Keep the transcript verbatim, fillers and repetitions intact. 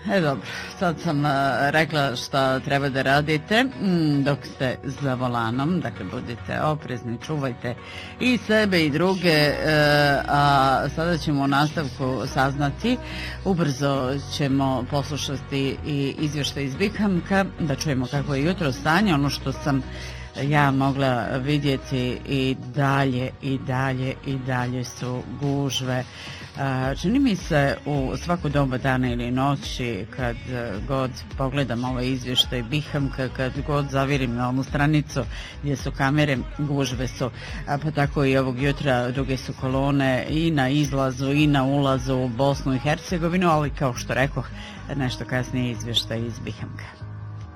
E dobro, sad sam uh, rekla šta treba da radite mm, dok ste za volanom, dakle budite oprezni, čuvajte i sebe i druge, uh, a sada ćemo u nastavku saznati, ubrzo ćemo poslušati i izvještaj iz Bikhamka, da čujemo kako je jutro stanje, ono što sam ja mogla vidjeti i dalje i dalje i dalje su gužve. Čini mi se u svako doba dana ili noći kad god pogledam ovaj izvještaj Bikhamka, kad god zavirim na onu stranicu gdje su kamere, gužve su, pa tako i ovog jutra druge su kolone i na izlazu i na ulazu u Bosnu i Hercegovinu, ali kao što rekoh, nešto kasnije izvještaj iz Bikhamka.